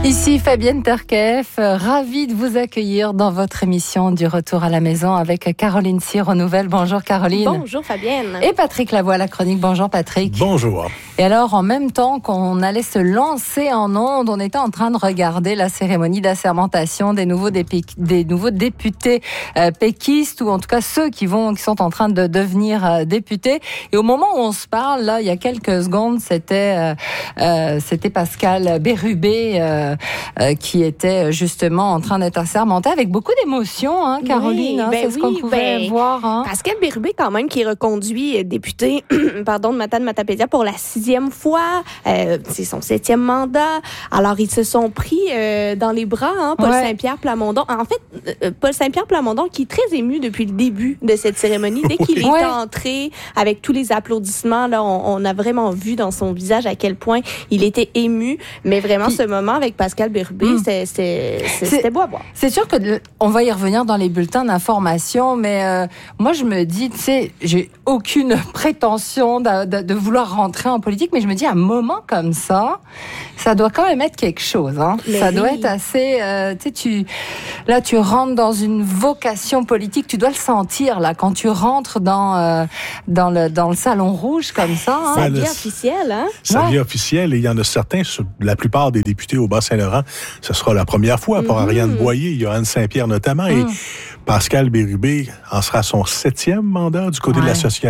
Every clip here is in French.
Ici Fabienne Terkef, ravie de vous accueillir dans votre émission du Retour à la maison avec Caroline Cyr aux nouvelles. Bonjour Caroline. Bonjour Fabienne. Et Patrick Lavoie à la chronique. Bonjour Patrick. Bonjour. Et alors, en même temps qu'on allait se lancer en ondes, on était en train de regarder la cérémonie d'assermentation des nouveaux députés péquistes, ou en tout cas ceux qui sont en train de devenir députés. Et au moment où on se parle, là, il y a quelques secondes, c'était Pascal Bérubé qui était justement en train d'être assermenté avec beaucoup d'émotion, hein, Caroline. Oui, c'est ce qu'on pouvait voir. Hein. Pascal Bérubé, quand même, qui est reconduit député de Matane-Matapédia pour la 6e fois. C'est son 7e mandat. Alors, ils se sont pris dans les bras, hein, Paul Saint-Pierre Plamondon. En fait, Paul Saint-Pierre Plamondon, qui est très ému depuis le début de cette cérémonie. Dès qu'il est entré, avec tous les applaudissements, là, on a vraiment vu dans son visage à quel point il était ému. Mais vraiment, ce moment avec Pascal Bérubé, c'était beau à voir. C'est sûr qu'on va y revenir dans les bulletins d'information, mais moi, je me dis, tu sais, j'ai aucune prétention de vouloir rentrer en politique, mais je me dis, à un moment comme ça doit quand même être quelque chose. Hein. Ça doit être assez... tu rentres dans une vocation politique, tu dois le sentir, là, quand tu rentres dans le salon rouge comme ça. Hein. Ça devient officiel, hein? Ça devient officiel, et il y en a certains, la plupart des députés au Bas-Saint-Laurent, ce sera la première fois, pour Ariane Boyer, Johanne Saint-Pierre notamment, et Pascal Bérubé en sera son 7e mandat du côté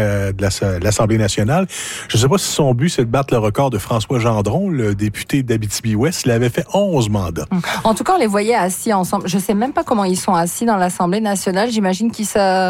de l'Assemblée nationale. Je ne sais pas si son but, c'est de battre le record de François Gendron, le député d'Abitibi-Ouest. Il avait fait 11 mandats. En tout cas, on les voyait assis ensemble. Je ne sais même pas comment ils sont assis dans l'Assemblée nationale. J'imagine qu'ils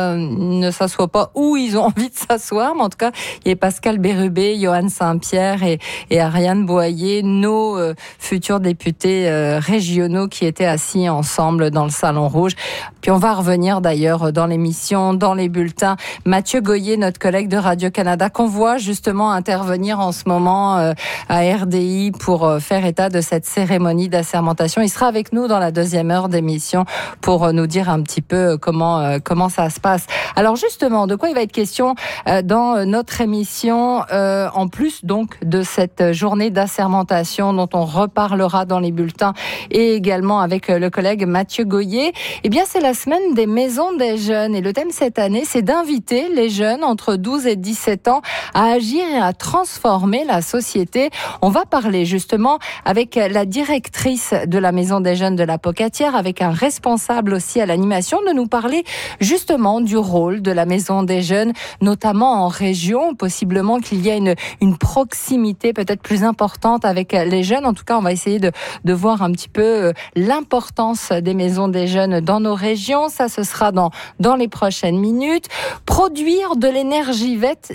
ne s'assoient pas où ils ont envie de s'asseoir. Mais en tout cas, il y a Pascal Bérubé, Johanne Saint-Pierre et Ariane Boyer, nos futurs députés régionaux qui étaient assis ensemble dans le Salon Rouge. Puis on va revenir d'ailleurs dans l'émission, dans les bulletins. Mathieu Goyer, notre collègue de Radio-Canada, qu'on voit justement intervenir en ce moment à RDI pour faire état de cette cérémonie d'assermentation. Il sera avec nous dans la 2e heure d'émission pour nous dire un petit peu comment ça se passe. Alors justement, de quoi il va être question dans notre émission, en plus donc de cette journée d'assermentation dont on reparlera dans les bulletins et également avec le collègue Mathieu Goyer. Eh bien, c'est la semaine des maisons des jeunes, et le thème cette année, c'est d'inviter les jeunes entre 12 et 17 ans à agir et à transformer la société. On va parler justement avec la directrice de la maison des jeunes de la Pocatière, avec un responsable aussi à l'animation, de nous parler justement du rôle de la maison des jeunes, notamment en région, possiblement qu'il y a une proximité peut-être plus importante avec les jeunes. En tout cas, on va essayer de voir un petit peu l'importance des maisons des jeunes dans nos régions. Ça, ce sera dans les prochaines minutes. Produire de l'énergie verte,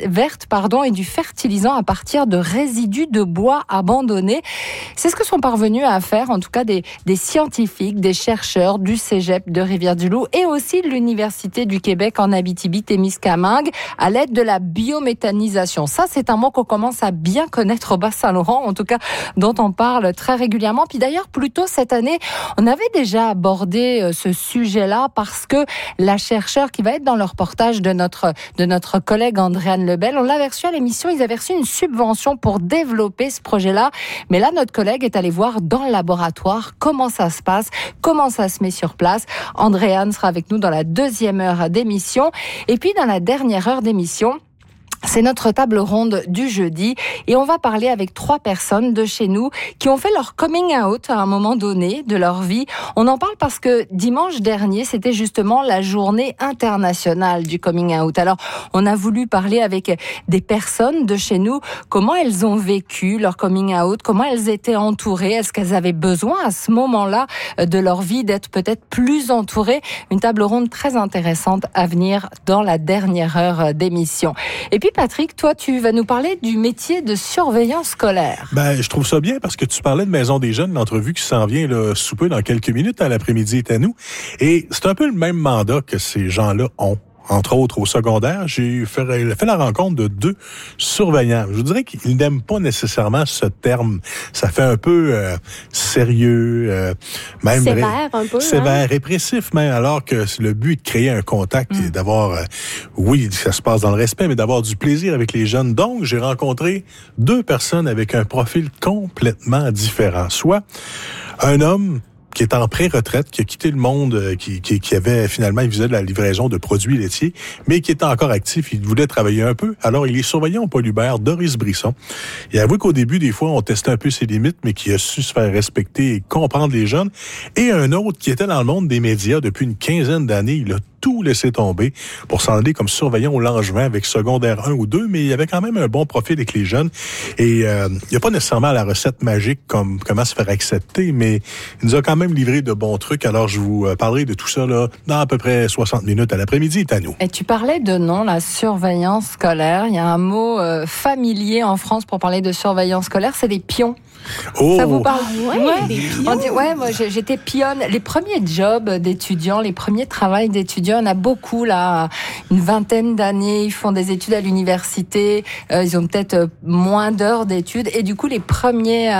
et du fertilisant à partir de résidus de bois abandonnés. C'est ce que sont parvenus à faire, en tout cas, des scientifiques, des chercheurs du Cégep de Rivière-du-Loup et aussi de l'Université du Québec en Abitibi-Témiscamingue à l'aide de la biométhanisation. Ça, c'est un mot qu'on commence à bien connaître au Bas-Saint-Laurent, en tout cas, dont on parle très régulièrement. Puis d'ailleurs, plus tôt cette année, on avait déjà abordé ce sujet-là parce que la chercheure qui va être dans le reportage de notre collègue Andréane Lebel, on l'avait reçu à l'émission, ils avaient reçu une subvention pour développer ce projet-là. Mais là, notre collègue est allé voir dans le laboratoire comment ça se passe, comment ça se met sur place. Andréane sera avec nous dans la 2e heure d'émission. Et puis, dans la dernière heure d'émission, c'est notre table ronde du jeudi et on va parler avec 3 personnes de chez nous qui ont fait leur coming out à un moment donné de leur vie. On en parle parce que dimanche dernier, c'était justement la journée internationale du coming out. Alors, on a voulu parler avec des personnes de chez nous, comment elles ont vécu leur coming out, comment elles étaient entourées, est-ce qu'elles avaient besoin à ce moment-là de leur vie d'être peut-être plus entourées. Une table ronde très intéressante à venir dans la dernière heure d'émission. Et puis Patrick, toi, tu vas nous parler du métier de surveillant scolaire. Je trouve ça bien parce que tu parlais de Maison des jeunes, l'entrevue qui s'en vient là, sous peu dans quelques minutes, à l'après-midi est à nous. Et c'est un peu le même mandat que ces gens-là ont. Entre autres, au secondaire, j'ai fait la rencontre de 2 surveillants. Je vous dirais qu'ils n'aiment pas nécessairement ce terme. Ça fait un peu sérieux, même sévère un peu. Sévère, répressif même, alors que le but est de créer un contact et d'avoir, oui, ça se passe dans le respect, mais d'avoir du plaisir avec les jeunes. Donc, j'ai rencontré 2 personnes avec un profil complètement différent. Soit Un homme qui est en pré-retraite, qui a quitté le monde, qui avait finalement, il faisait de la livraison de produits laitiers, mais qui était encore actif, il voulait travailler un peu. Alors, il est surveillant au Polybert, Doris Brisson. Il a avoué qu'au début, des fois, on testait un peu ses limites, mais qui a su se faire respecter et comprendre les jeunes. Et un autre qui était dans le monde des médias depuis une quinzaine d'années, il a tout laissé tomber pour s'en aller comme surveillant au Langevin avec secondaire 1 ou 2, mais il avait quand même un bon profil avec les jeunes. Et il n'y a pas nécessairement la recette magique comme comment se faire accepter, mais il nous a quand même livré de bons trucs. Alors, je vous parlerai de tout ça là dans à peu près 60 minutes à l'après-midi, Tano. Et tu parlais de nom, la surveillance scolaire. Il y a un mot familier en France pour parler de surveillance scolaire, c'est des pions. Oh. Ça vous parle? Des pions. On dit, moi j'étais pionne. Les premiers jobs d'étudiants, les premiers travails d'étudiants, il y en a beaucoup là, une vingtaine d'années, ils font des études à l'université, ils ont peut-être moins d'heures d'études et du coup les premiers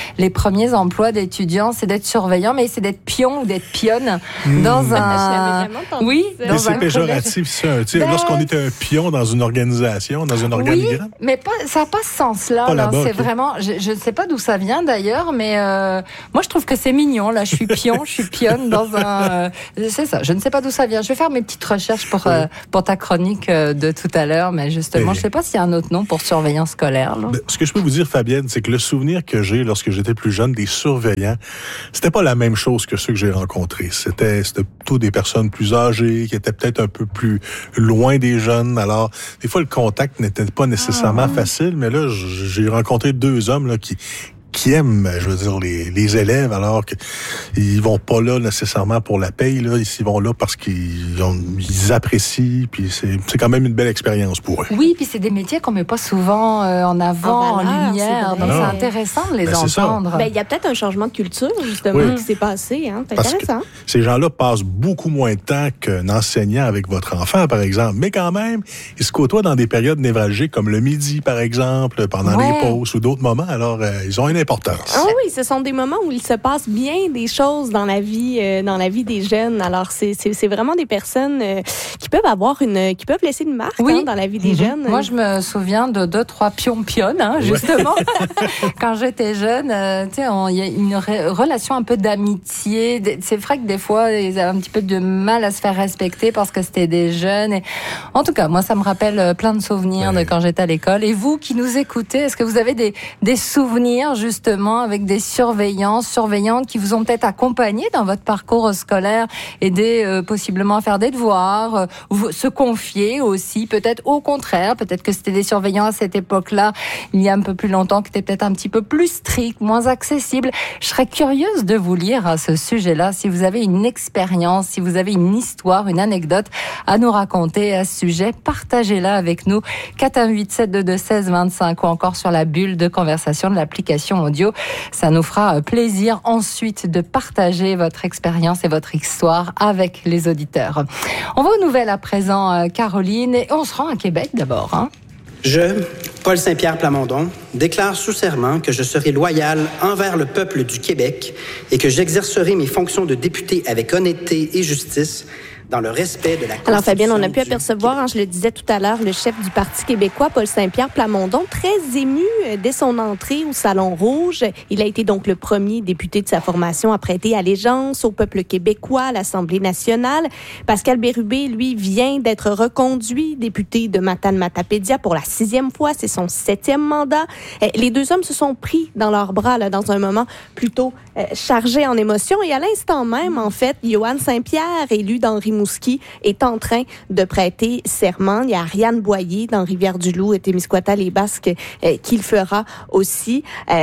emplois d'étudiants, c'est d'être surveillant, mais c'est d'être pion ou d'être pionne dans un C'est péjoratif ça. Tu sais, lorsqu'on est un pion dans une organisation, dans un organigramme. Oui, mais ça n'a pas ce sens-là. Là. C'est vraiment, je ne sais pas d'où ça vient d'ailleurs, mais moi je trouve que c'est mignon. Là, je suis pionne dans un. C'est ça. Je ne sais pas d'où ça vient. Je vais faire mes petites recherches pour ta chronique de tout à l'heure, mais justement, je ne sais pas s'il y a un autre nom pour surveillant scolaire. Là. Ce que je peux vous dire, Fabienne, c'est que le souvenir que j'ai lorsque j'étais plus jeune des surveillants, c'était pas la même chose que ceux que j'ai rencontrés. C'était plutôt des personnes plus âgées, qui étaient peut-être un peu plus loin des jeunes. Alors, des fois, le contact n'était pas nécessairement facile, mais là, j'ai rencontré deux hommes là qui aiment, je veux dire, les élèves, alors qu'ils vont pas là nécessairement pour la paye, là. Ils vont là parce qu'ils apprécient, puis c'est quand même une belle expérience pour eux. Oui, puis c'est des métiers qu'on met pas souvent en avant, en lumière, donc c'est intéressant de les entendre. Il y a peut-être un changement de culture, justement, qui s'est passé, hein. C'est intéressant. Ces gens-là passent beaucoup moins de temps qu'un enseignant avec votre enfant, par exemple, mais quand même, ils se côtoient dans des périodes névralgiques comme le midi, par exemple, pendant les pauses ou d'autres moments, alors ils ont une importance. Ah oui, ce sont des moments où il se passe bien des choses dans la vie des jeunes. Alors c'est vraiment des personnes qui peuvent laisser une marque dans la vie des jeunes. Moi, je me souviens de 2-3 pionnes, justement. Quand j'étais jeune, tu sais, il y a une relation un peu d'amitié. C'est vrai que des fois, ils avaient un petit peu de mal à se faire respecter parce que c'était des jeunes. Et en tout cas, moi, ça me rappelle plein de souvenirs de quand j'étais à l'école. Et vous qui nous écoutez, est-ce que vous avez des souvenirs justement avec des surveillantes qui vous ont peut-être accompagné dans votre parcours scolaire, aidé possiblement à faire des devoirs, se confier aussi, peut-être au contraire, peut-être que c'était des surveillants à cette époque-là, il y a un peu plus longtemps, qui étaient peut-être un petit peu plus stricts, moins accessibles. Je serais curieuse de vous lire à ce sujet-là, si vous avez une expérience, si vous avez une histoire, une anecdote à nous raconter à ce sujet, partagez-la avec nous, 418-722-1625 ou encore sur la bulle de conversation de l'application audio. Ça nous fera plaisir ensuite de partager votre expérience et votre histoire avec les auditeurs. On va aux nouvelles à présent, Caroline, et on se rend à Québec d'abord. Hein? Je, Paul Saint-Pierre Plamondon, déclare sous serment que je serai loyal envers le peuple du Québec et que j'exercerai mes fonctions de député avec honnêteté et justice dans le respect de la Constitution. Alors, Fabienne, on a pu apercevoir, je le disais tout à l'heure, le chef du Parti québécois, Paul Saint-Pierre Plamondon, très ému dès son entrée au Salon Rouge. Il a été donc le premier député de sa formation à prêter allégeance au peuple québécois à l'Assemblée nationale. Pascal Bérubé, lui, vient d'être reconduit député de Matane-Matapédia pour la 6e fois. C'est son 7e mandat. Les deux hommes se sont pris dans leurs bras là, dans un moment plutôt chargé en émotions. Et à l'instant même, en fait, Yohann Saint-Pierre, élu dans Rimouski, est en train de prêter serment. Il y a Ariane Boyer dans Rivière-du-Loup et Témiscouata-les-Basques qui le fera aussi.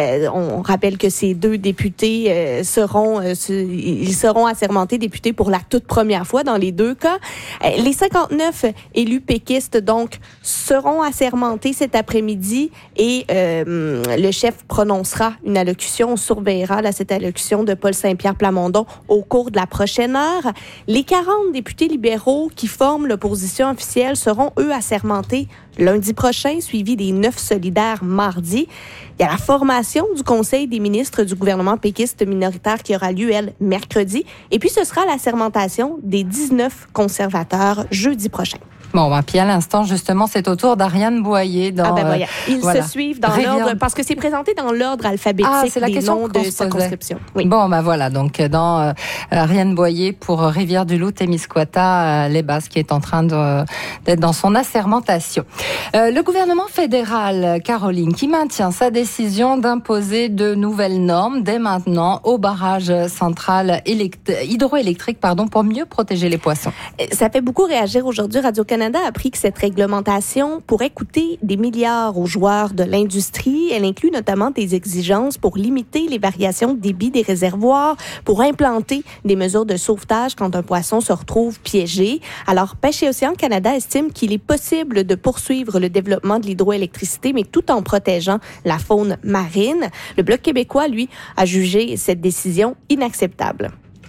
On rappelle que ces deux députés seront assermentés députés pour la toute première fois dans les deux cas. Les 59 élus péquistes, donc, seront assermentés cet après-midi et le chef prononcera une allocution. On surveillera là, cette allocution de Paul Saint-Pierre Plamondon au cours de la prochaine heure. Les 40 députés libéraux qui forment l'opposition officielle seront, eux, assermentés lundi prochain, suivi des 9 solidaires mardi. Il y a la formation du Conseil des ministres du gouvernement péquiste minoritaire qui aura lieu, elle, mercredi. Et puis, ce sera l'assermentation des 19 conservateurs jeudi prochain. Bon, puis à l'instant, justement, c'est au tour d'Ariane Boyer. Ils se suivent dans l'ordre, parce que c'est présenté dans l'ordre alphabétique des noms de circonscription. Oui. Bon, voilà, donc dans Ariane Boyer pour Rivière-du-Loup, Témiscouata, les Basses, qui est en train d'être dans son assermentation. Le gouvernement fédéral, Caroline, qui maintient sa décision d'imposer de nouvelles normes dès maintenant aux barrages centrales hydroélectriques, pour mieux protéger les poissons. Ça fait beaucoup réagir aujourd'hui. Radio-Canada a appris que cette réglementation pourrait coûter des milliards aux joueurs de l'industrie. Elle inclut notamment des exigences pour limiter les variations de débit des réservoirs, pour implanter des mesures de sauvetage quand un poisson se retrouve piégé. Alors, Pêche et Océan Canada estime qu'il est possible de poursuivre le développement de l'hydroélectricité, mais tout en protégeant la faune marine. Le Bloc québécois, lui, a jugé cette décision inacceptable.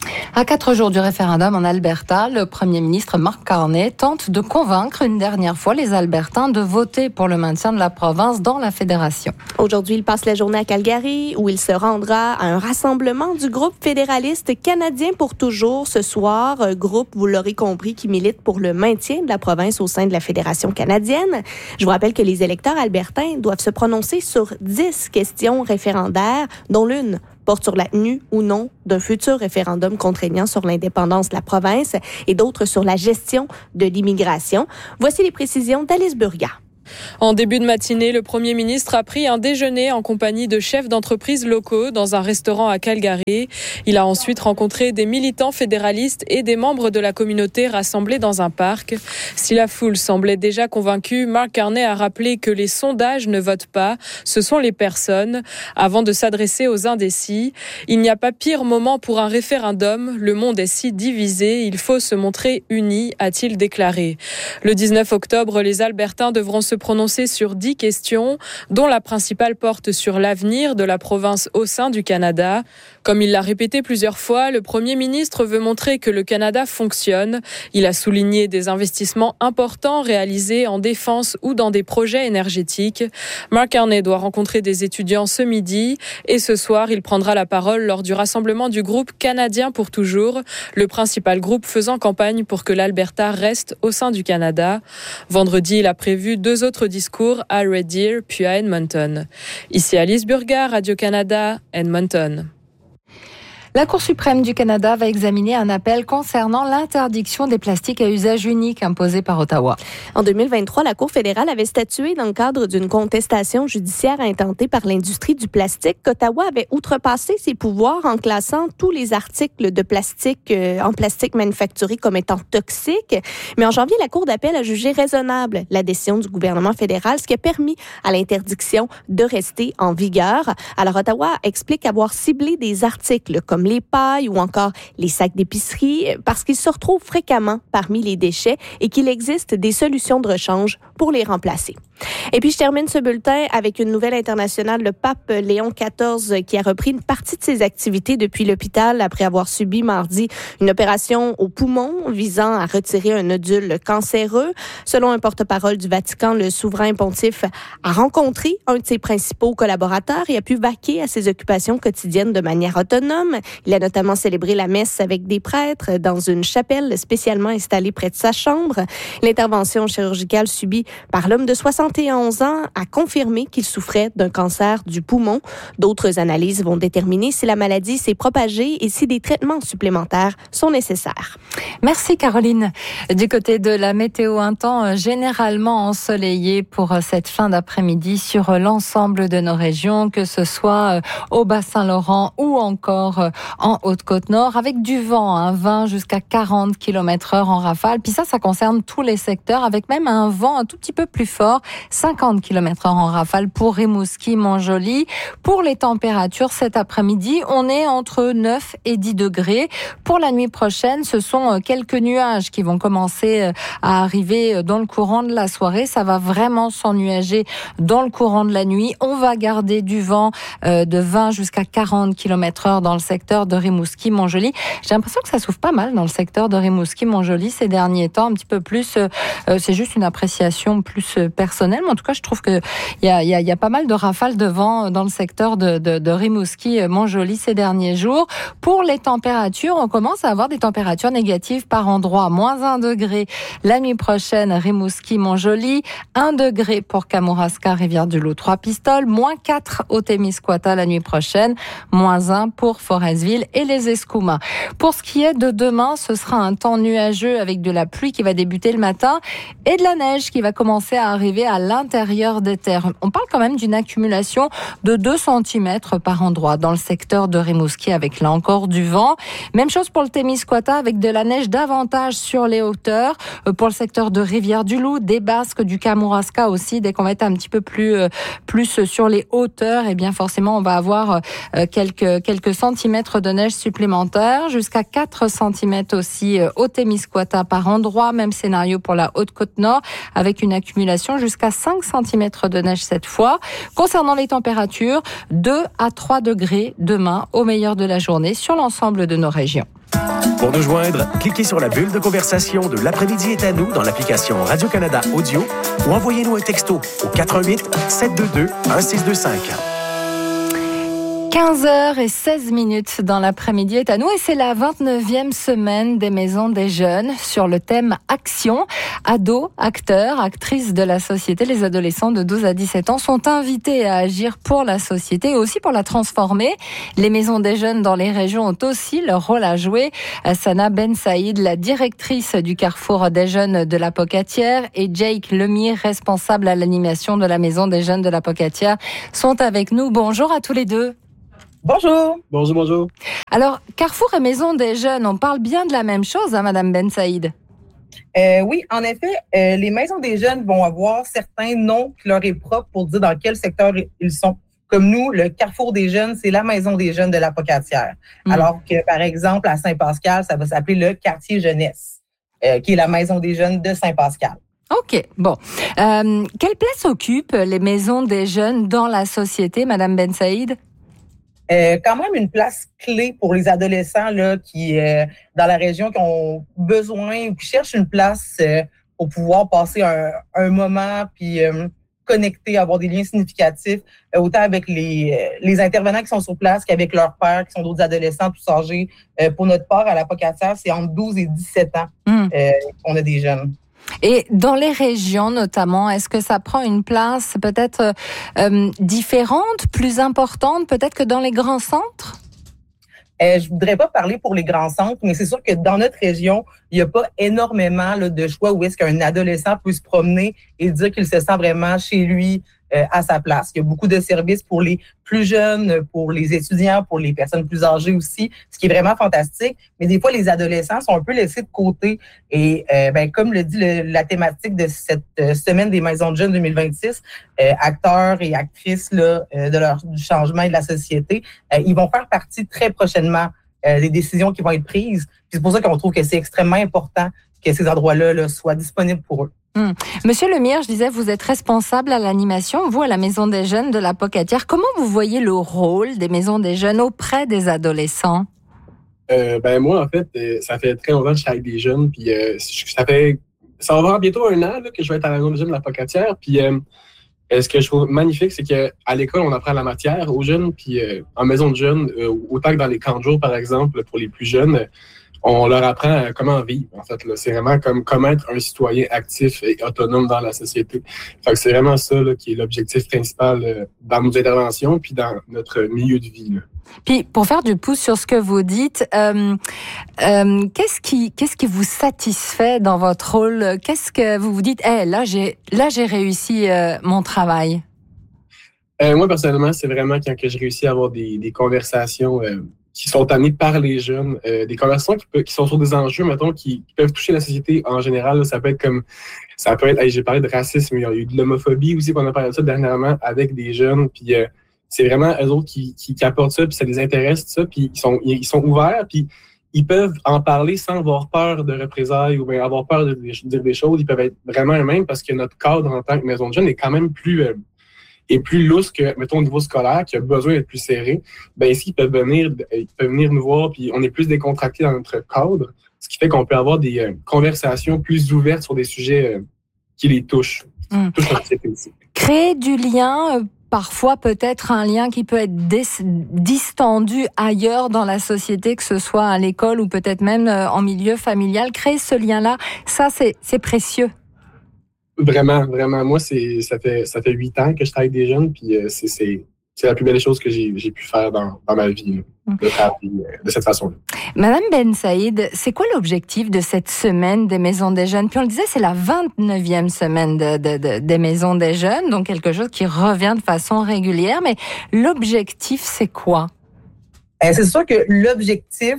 À 4 jours du référendum en Alberta, le premier ministre Mark Carney tente de convaincre une dernière fois les Albertains de voter pour le maintien de la province dans la fédération. Aujourd'hui, il passe la journée à Calgary où il se rendra à un rassemblement du groupe fédéraliste canadien pour toujours ce soir. Un groupe, vous l'aurez compris, qui milite pour le maintien de la province au sein de la fédération canadienne. Je vous rappelle que les électeurs albertains doivent se prononcer sur 10 questions référendaires, dont l'une porte sur la tenue ou non d'un futur référendum contraignant sur l'indépendance de la province et d'autres sur la gestion de l'immigration. Voici les précisions d'Alice Burga. En début de matinée, le Premier ministre a pris un déjeuner en compagnie de chefs d'entreprises locaux dans un restaurant à Calgary. Il a ensuite rencontré des militants fédéralistes et des membres de la communauté rassemblés dans un parc. Si la foule semblait déjà convaincue, Mark Carney a rappelé que les sondages ne votent pas, ce sont les personnes. Avant de s'adresser aux indécis, il n'y a pas pire moment pour un référendum. Le monde est si divisé, il faut se montrer unis, a-t-il déclaré. Le 19 octobre, les Albertains devront se prononcer sur 10 questions, dont la principale porte sur l'avenir de la province au sein du Canada. Comme il l'a répété plusieurs fois, le Premier ministre veut montrer que le Canada fonctionne. Il a souligné des investissements importants réalisés en défense ou dans des projets énergétiques. Mark Carney doit rencontrer des étudiants ce midi et ce soir, il prendra la parole lors du rassemblement du groupe Canadien pour toujours, le principal groupe faisant campagne pour que l'Alberta reste au sein du Canada. Vendredi, il a prévu 2 autres discours à Red Deer puis à Edmonton. Ici Alice Burga, Radio-Canada, Edmonton. La Cour suprême du Canada va examiner un appel concernant l'interdiction des plastiques à usage unique imposée par Ottawa. En 2023, la Cour fédérale avait statué dans le cadre d'une contestation judiciaire intentée par l'industrie du plastique qu'Ottawa avait outrepassé ses pouvoirs en classant tous les articles de plastique en plastique manufacturé comme étant toxiques. Mais en janvier, la Cour d'appel a jugé raisonnable la décision du gouvernement fédéral, ce qui a permis à l'interdiction de rester en vigueur. Alors, Ottawa explique avoir ciblé des articles comme les pailles ou encore les sacs d'épicerie parce qu'ils se retrouvent fréquemment parmi les déchets et qu'il existe des solutions de rechange pour les remplacer. Et puis, je termine ce bulletin avec une nouvelle internationale. Le pape Léon XIV qui a repris une partie de ses activités depuis l'hôpital après avoir subi mardi une opération au poumon visant à retirer un nodule cancéreux. Selon un porte-parole du Vatican, le souverain pontife a rencontré un de ses principaux collaborateurs et a pu vaquer à ses occupations quotidiennes de manière autonome. Il a notamment célébré la messe avec des prêtres dans une chapelle spécialement installée près de sa chambre. L'intervention chirurgicale subie par l'homme de 71 ans a confirmé qu'il souffrait d'un cancer du poumon. D'autres analyses vont déterminer si la maladie s'est propagée et si des traitements supplémentaires sont nécessaires. Merci Caroline. Du côté de la météo, un temps généralement ensoleillé pour cette fin d'après-midi sur l'ensemble de nos régions, que ce soit au Bas-Saint-Laurent ou encore en Haute-Côte-Nord, avec du vent, 20 jusqu'à 40 km/h en rafale. Puis ça concerne tous les secteurs, avec même un vent un tout petit peu plus fort, 50 km/h en rafale pour Rimouski, Montjoly. Pour les températures, cet après-midi, on est entre 9 et 10 degrés. Pour la nuit prochaine, ce sont quelques nuages qui vont commencer à arriver dans le courant de la soirée. Ça va vraiment s'ennuager dans le courant de la nuit. On va garder du vent de 20 jusqu'à 40 km/h dans le secteur secteur de Rimouski-Montjoly. J'ai l'impression que ça souffle pas mal dans le secteur de Rimouski-Montjoly ces derniers temps, un petit peu plus, c'est juste une appréciation plus personnelle, mais en tout cas, je trouve qu'il y a pas mal de rafales de vent dans le secteur de Rimouski-Montjoly ces derniers jours. Pour les températures, on commence à avoir des températures négatives par endroit. Moins 1 degré la nuit prochaine, Rimouski-Montjoly, 1 degré pour Kamouraska, Rivière-du-Loup, Trois-Pistoles, moins 4 au Témiscouata la nuit prochaine, moins 1 pour Forestville et les Escoumins. Pour ce qui est de demain, ce sera un temps nuageux avec de la pluie qui va débuter le matin et de la neige qui va commencer à arriver à l'intérieur des terres. On parle quand même d'une accumulation de 2 cm par endroit dans le secteur de Rimouski avec là encore du vent. Même chose pour le Témiscouata avec de la neige davantage sur les hauteurs. Pour le secteur de Rivière-du-Loup, des Basques, du Kamouraska aussi, dès qu'on va être un petit peu plus sur les hauteurs, et bien forcément on va avoir quelques centimètres de neige supplémentaire, jusqu'à 4 cm aussi au Témiscouata par endroit. Même scénario pour la Haute-Côte-Nord avec une accumulation jusqu'à 5 cm de neige cette fois. Concernant les températures, 2 à 3 degrés demain au meilleur de la journée sur l'ensemble de nos régions. Pour nous joindre, cliquez sur la bulle de conversation de L'après-midi est à nous dans l'application Radio-Canada Audio ou envoyez-nous un texto au 88 722 1625. 15h16 dans l'après-midi est à nous et c'est la 29e semaine des Maisons des Jeunes sur le thème Action. Ados, acteurs, actrices de la société, les adolescents de 12 à 17 ans sont invités à agir pour la société et aussi pour la transformer. Les Maisons des Jeunes dans les régions ont aussi leur rôle à jouer. Sana Ben Saïd, la directrice du Carrefour des Jeunes de la Pocatière, et Jake Lemire, responsable à l'animation de la Maison des Jeunes de la Pocatière, sont avec nous. Bonjour à tous les deux. Bonjour. Bonjour. Alors, Carrefour et Maison des Jeunes, on parle bien de la même chose, hein, Madame Ben Saïd? Oui, en effet, les Maisons des Jeunes vont avoir certains noms qui leur est propre pour dire dans quel secteur ils sont. Comme nous, le Carrefour des Jeunes, c'est la Maison des Jeunes de la Pocatière. Alors que, par exemple, à Saint-Pascal, ça va s'appeler le Quartier Jeunesse, qui est la Maison des Jeunes de Saint-Pascal. OK, bon. Quelle place occupent les Maisons des Jeunes dans la société, Madame Ben Saïd? Quand même une place clé pour les adolescents là, qui, dans la région, qui ont besoin ou qui cherchent une place pour pouvoir passer un moment puis connecter, avoir des liens significatifs, autant avec les intervenants qui sont sur place qu'avec leurs pairs, qui sont d'autres adolescents tous âgés. Pour notre part, à la Pocatière, c'est entre 12 et 17 ans qu'on a des jeunes. Et dans les régions notamment, est-ce que ça prend une place peut-être différente, plus importante, peut-être que dans les grands centres? Je voudrais pas parler pour les grands centres, mais c'est sûr que dans notre région, il n'y a pas énormément là, de choix où est-ce qu'un adolescent peut se promener et dire qu'il se sent vraiment chez lui, à sa place. Il y a beaucoup de services pour les plus jeunes, pour les étudiants, pour les personnes plus âgées aussi, ce qui est vraiment fantastique. Mais des fois, les adolescents sont un peu laissés de côté. Et comme le dit la thématique de cette semaine des Maisons de Jeunes 2026, acteurs et actrices là, du changement et de la société, ils vont faire partie très prochainement des décisions qui vont être prises. Puis c'est pour ça qu'on trouve que c'est extrêmement important que ces endroits-là là, soient disponibles pour eux. Monsieur Lemire, je disais, vous êtes responsable à l'animation, vous, à la Maison des Jeunes de la Pocatière. Comment vous voyez le rôle des Maisons des Jeunes auprès des adolescents? Moi, en fait, ça fait très longtemps que je suis avec des jeunes, puis ça va avoir bientôt 1 an là, que je vais être à la Maison des Jeunes de la Pocatière, puis ce que je trouve magnifique, c'est qu'à l'école, on apprend la matière aux jeunes, puis en Maison de Jeunes, autant que dans les camps de jour, par exemple, pour les plus jeunes, on leur apprend comment vivre, en fait. Là. C'est vraiment comme comment être un citoyen actif et autonome dans la société. Fait que c'est vraiment ça là, qui est l'objectif principal dans nos interventions puis dans notre milieu de vie. Là. Puis, pour faire du pouce sur ce que vous dites, qu'est-ce qui vous satisfait dans votre rôle? Qu'est-ce que vous vous dites, là j'ai réussi mon travail? Moi, personnellement, c'est vraiment quand que j'ai réussi à avoir des conversations qui sont amenés par les jeunes, des conversations qui sont sur des enjeux, mettons, qui peuvent toucher la société en général. Là, ça peut être, j'ai parlé de racisme, il y a eu de l'homophobie aussi, on a parlé de ça dernièrement avec des jeunes, puis c'est vraiment eux autres qui apportent ça, puis ça les intéresse, ça, puis ils sont ouverts, puis ils peuvent en parler sans avoir peur de représailles ou bien avoir peur de dire des choses. Ils peuvent être vraiment eux-mêmes parce que notre cadre en tant que Maison de Jeunes est quand même plus est plus lousse que, mettons, au niveau scolaire, qui a besoin d'être plus serré, ben ici, ils peuvent venir nous voir, puis on est plus décontracté dans notre cadre, ce qui fait qu'on peut avoir des conversations plus ouvertes sur des sujets qui les touchent. Touchent notre société ici. Créer du lien, parfois peut-être un lien qui peut être distendu ailleurs dans la société, que ce soit à l'école ou peut-être même en milieu familial. Créer ce lien-là, ça c'est précieux. Vraiment, vraiment. Moi, ça fait 8 ans que je travaille avec des jeunes, puis c'est la plus belle chose que j'ai pu faire dans ma vie, là, de travailler de cette façon-là. Madame Ben Saïd, c'est quoi l'objectif de cette semaine des Maisons des Jeunes? Puis on le disait, c'est la 29e semaine des Maisons des Jeunes, donc quelque chose qui revient de façon régulière. Mais l'objectif, c'est quoi? C'est sûr que l'objectif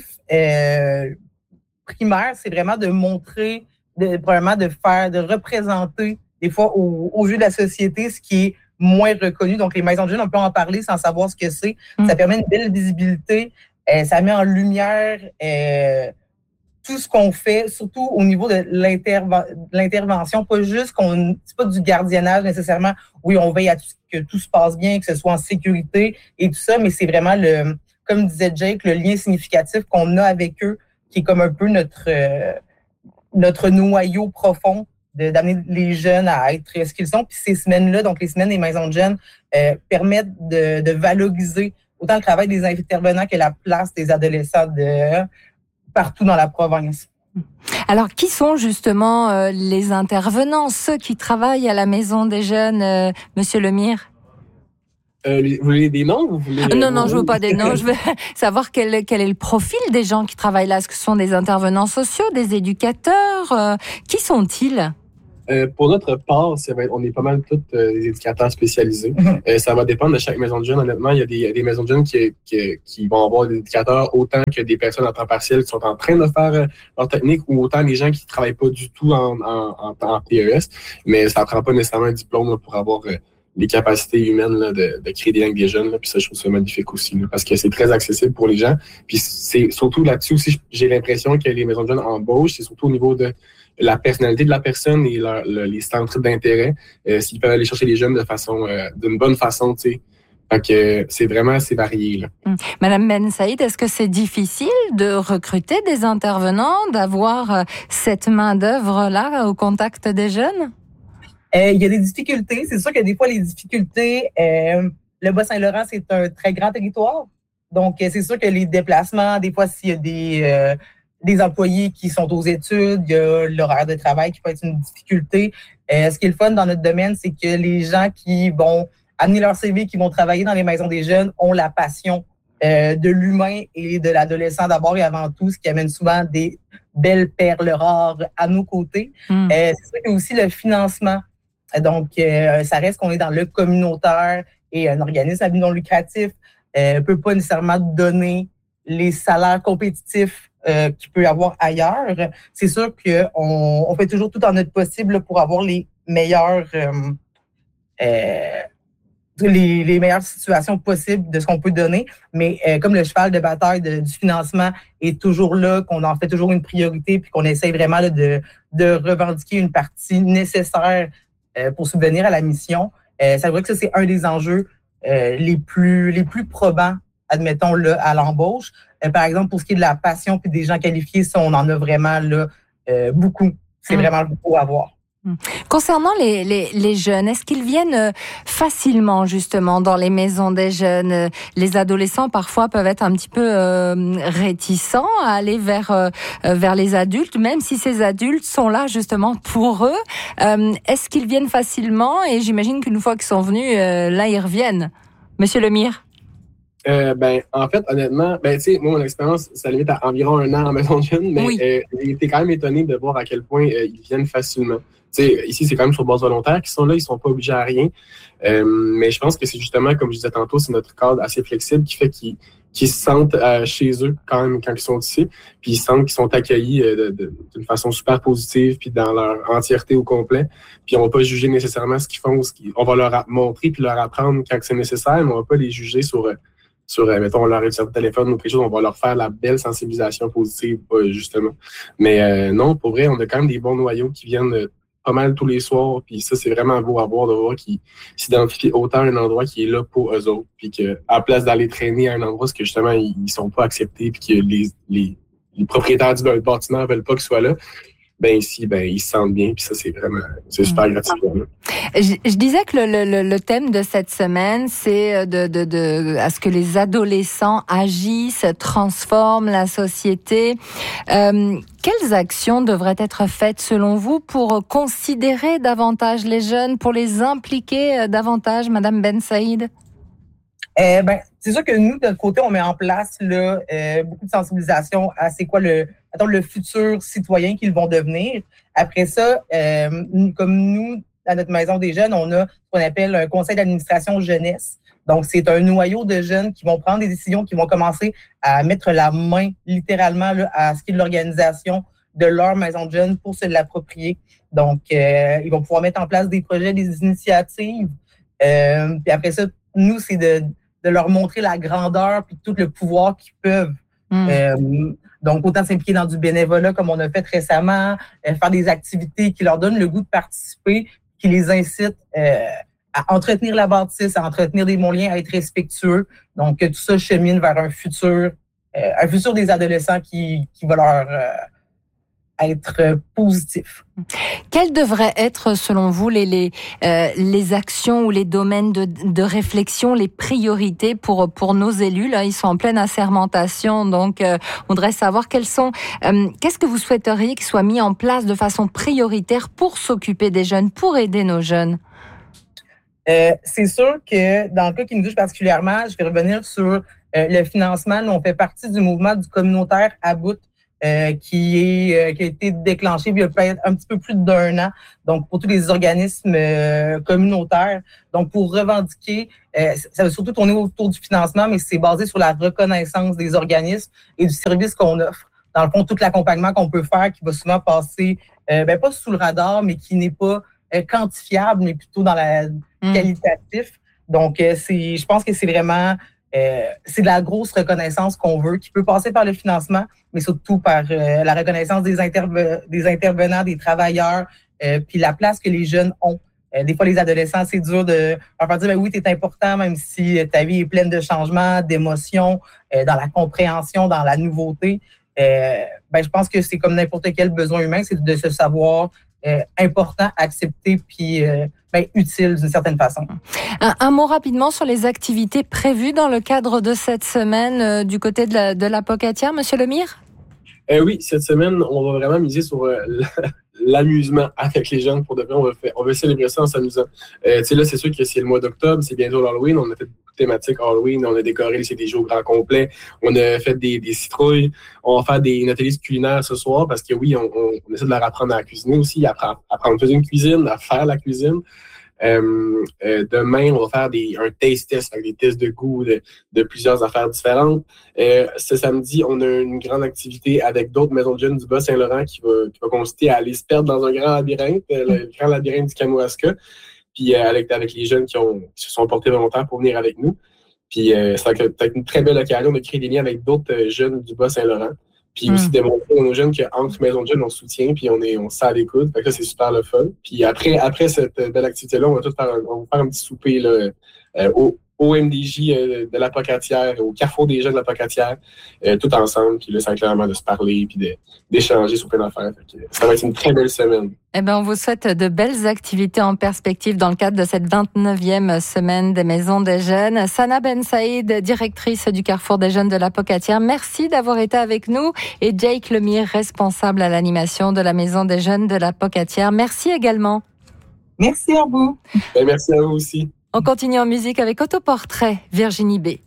primaire, c'est vraiment de montrer, probablement de représenter des fois aux yeux de la société ce qui est moins reconnu. Donc, les maisons de jeunes, on peut en parler sans savoir ce que c'est. Ça permet une belle visibilité. Ça met en lumière tout ce qu'on fait, surtout au niveau de l'intervention. Pas juste c'est pas du gardiennage nécessairement. Oui, on veille à que tout se passe bien, que ce soit en sécurité et tout ça, mais c'est vraiment comme disait Jake, le lien significatif qu'on a avec eux, qui est comme un peu notre noyau profond d'amener les jeunes à être ce qu'ils sont. Puis ces semaines-là, donc les semaines des maisons de jeunes, permettent de valoriser autant le travail des intervenants que la place des adolescents partout dans la province. Alors, qui sont justement les intervenants, ceux qui travaillent à la Maison des Jeunes, Monsieur Lemire? Vous voulez des noms? Ou vous voulez, non, je veux pas des noms. Je veux savoir quel est le profil des gens qui travaillent là. Est-ce que ce sont des intervenants sociaux, des éducateurs? Qui sont-ils? Pour notre part, on est pas mal tous des éducateurs spécialisés. Ça va dépendre de chaque maison de jeunes. Honnêtement, il y a des maisons de jeunes qui vont avoir des éducateurs autant que des personnes à temps partiel qui sont en train de faire leur technique ou autant des gens qui ne travaillent pas du tout en PES. Mais ça ne prend pas nécessairement un diplôme là, pour avoir les capacités humaines là, de créer des liens avec des jeunes. Là, puis ça, je trouve ça magnifique aussi là, parce que c'est très accessible pour les gens. Puis c'est surtout là-dessus aussi, j'ai l'impression que les maisons de jeunes embauchent, c'est surtout au niveau de la personnalité de la personne et les centres d'intérêt, s'ils peuvent aller chercher les jeunes d'une bonne façon, tu sais. Fait que c'est varié, là. Madame Ben Saïd, est-ce que c'est difficile de recruter des intervenants, d'avoir cette main-d'œuvre-là au contact des jeunes? Il y a des difficultés. C'est sûr que des fois, les difficultés, le Bas-Saint-Laurent, c'est un très grand territoire. Donc, c'est sûr que les déplacements, des fois, s'il y a des employés qui sont aux études, il y a l'horaire de travail qui peut être une difficulté. Ce qui est le fun dans notre domaine, c'est que les gens qui vont amener leur CV, qui vont travailler dans les maisons des jeunes, ont la passion de l'humain et de l'adolescent d'abord et avant tout, ce qui amène souvent des belles perles rares à nos côtés. C'est sûr que aussi le financement. Donc, ça reste qu'on est dans le communautaire et un organisme à but non lucratif ne peut pas nécessairement donner les salaires compétitifs qu'il peut y avoir ailleurs. C'est sûr qu'on fait toujours tout en notre possible pour avoir les meilleures les meilleures situations possibles de ce qu'on peut donner. Mais comme le cheval de bataille du financement est toujours là, qu'on en fait toujours une priorité puis qu'on essaye vraiment là, de revendiquer une partie nécessaire pour subvenir à la mission, ça veut dire que ça, c'est un des enjeux les plus probants, admettons, là, à l'embauche. Par exemple, pour ce qui est de la passion puis des gens qualifiés, ça, on en a vraiment là, beaucoup. C'est vraiment beaucoup à voir. Concernant les jeunes, est-ce qu'ils viennent facilement justement dans les maisons des jeunes? Les adolescents parfois peuvent être un petit peu réticents à aller vers les adultes, même si ces adultes sont là justement pour eux. Est-ce qu'ils viennent facilement? Et j'imagine qu'une fois qu'ils sont venus, là ils reviennent. Monsieur Lemire? En fait, honnêtement, tu sais, moi, mon expérience, ça limite à environ 1 an en maison de jeunes, mais oui. J'ai été quand même étonné de voir à quel point ils viennent facilement. T'sais, ici, c'est quand même sur base volontaire qu'ils sont là, ils sont pas obligés à rien. Mais je pense que c'est justement, comme je disais tantôt, c'est notre cadre assez flexible qui fait qu'ils se sentent chez eux quand même quand ils sont ici, puis ils sentent qu'ils sont accueillis d'une façon super positive, puis dans leur entièreté au complet. Puis on va pas juger nécessairement ce qu'ils font, on va leur montrer puis leur apprendre quand c'est nécessaire, mais on va pas les juger sur mettons, leur téléphone ou quelque chose, on va leur faire la belle sensibilisation positive, justement. Mais non, pour vrai, on a quand même des bons noyaux qui viennent pas mal tous les soirs. Puis ça, c'est vraiment beau à voir, de voir qu'ils s'identifient autant à un endroit qui est là pour eux autres. Puis qu'à la place d'aller traîner à un endroit, parce que justement, ils sont pas acceptés, puis que les propriétaires du bâtiment ne veulent pas qu'ils soient là, ben ici, ils se sentent bien, puis ça, c'est super gratifiant. Je disais que le thème de cette semaine, c'est à ce que les adolescents agissent, transforment la société. Quelles actions devraient être faites selon vous pour considérer davantage les jeunes, pour les impliquer davantage, Madame Bensaïd? C'est sûr que nous, de notre côté, on met en place là, beaucoup de sensibilisation à c'est quoi le futur citoyen qu'ils vont devenir. Après ça, comme nous, à notre Maison des jeunes, on a ce qu'on appelle un conseil d'administration jeunesse. Donc, c'est un noyau de jeunes qui vont prendre des décisions, qui vont commencer à mettre la main littéralement là, à ce qui est de l'organisation de leur maison de jeunes pour se l'approprier. Donc, ils vont pouvoir mettre en place des projets, des initiatives. Puis après ça, nous, c'est de leur montrer la grandeur puis tout le pouvoir qu'ils peuvent. Donc, autant s'impliquer dans du bénévolat comme on a fait récemment, faire des activités qui leur donnent le goût de participer, qui les incitent à entretenir la bâtisse, à entretenir des bons liens, à être respectueux. Donc, tout ça chemine vers un futur des adolescents qui va leur être positif. Quelles devraient être, selon vous, les actions ou les domaines de réflexion, les priorités pour nos élus? Là, ils sont en pleine assermentation, donc on voudrait savoir qu'est-ce que vous souhaiteriez qu'il soit mis en place de façon prioritaire pour s'occuper des jeunes, pour aider nos jeunes? C'est sûr que dans le cas qui nous touche particulièrement, je vais revenir sur le financement. Nous, on fait partie du mouvement du communautaire à bout. Qui a été déclenché il y a peut-être un petit peu plus d'1 an, donc pour tous les organismes communautaires. Donc, pour revendiquer, ça va surtout tourner autour du financement, mais c'est basé sur la reconnaissance des organismes et du service qu'on offre. Dans le fond, tout l'accompagnement qu'on peut faire qui va souvent passer, pas sous le radar, mais qui n'est pas quantifiable, mais plutôt dans la qualitatif. Donc, je pense que c'est vraiment... c'est de la grosse reconnaissance qu'on veut, qui peut passer par le financement, mais surtout par la reconnaissance des intervenants, des travailleurs, puis la place que les jeunes ont. Des fois, les adolescents, c'est dur de leur faire dire oui, tu es important, même si ta vie est pleine de changements, d'émotions, dans la compréhension, dans la nouveauté. Je pense que c'est comme n'importe quel besoin humain, c'est de se savoir important, accepté, puis utile d'une certaine façon. Un mot rapidement sur les activités prévues dans le cadre de cette semaine du côté de la Pocatière, Monsieur Lemire? Oui, cette semaine, on va vraiment miser sur l'amusement avec les jeunes. Pour de vrai, on veut célébrer ça en s'amusant. Là, c'est sûr que c'est le mois d'octobre, c'est bientôt l'Halloween. On a fait beaucoup de thématiques Halloween. On a décoré des jours grand complet. On a fait des citrouilles. On va faire un atelier culinaire ce soir parce que oui, on essaie de leur apprendre à cuisiner aussi, apprendre à faire une cuisine, à faire la cuisine. Demain, on va faire un taste test avec des tests de goût de plusieurs affaires différentes. Ce samedi, on a une grande activité avec d'autres maisons de jeunes du Bas-Saint-Laurent qui va consister à aller se perdre dans un grand labyrinthe, le grand labyrinthe du Kamouraska, puis avec les jeunes qui se sont portés volontaires pour venir avec nous. Puis ça va être une très belle occasion de créer des liens avec d'autres jeunes du Bas-Saint-Laurent. Puis aussi démontrer à nos jeunes qu'entre maisons de jeunes, on soutient, puis on se sent à l'écoute. Fait que ça, c'est super le fun. Puis après cette belle activité-là, on va faire un petit souper là, au MDJ de la Pocatière, au Carrefour des jeunes de la Pocatière, tout ensemble. Puis là, ça va clairement de se parler, puis d'échanger sur plein d'affaires. Ça va être une très belle semaine. On vous souhaite de belles activités en perspective dans le cadre de cette 29e semaine des Maisons des Jeunes. Sana Bensaïd, directrice du Carrefour des Jeunes de la Pocatière, merci d'avoir été avec nous. Et Jake Lemire, responsable à l'animation de la Maison des Jeunes de la Pocatière. Merci également. Merci à vous. Merci à vous aussi. On continue en musique avec Autoportrait, Virginie B.